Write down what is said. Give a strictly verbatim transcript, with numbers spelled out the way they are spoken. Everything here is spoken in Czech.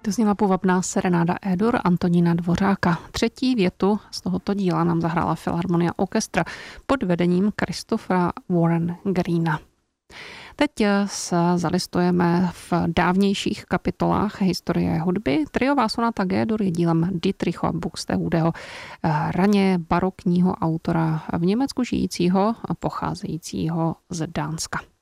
To zněla půvabná serenáda E-dur Antonína Dvořáka. Třetí větu z tohoto díla nám zahrála Filharmonia Orchestra pod vedením Christophera Warren Greena. Teď se zalistujeme v dávnějších kapitolách historie hudby. Triová sonata G-dur je dílem Dietricha Buxtehudeho, raně barokního autora v Německu žijícího a pocházejícího z Dánska.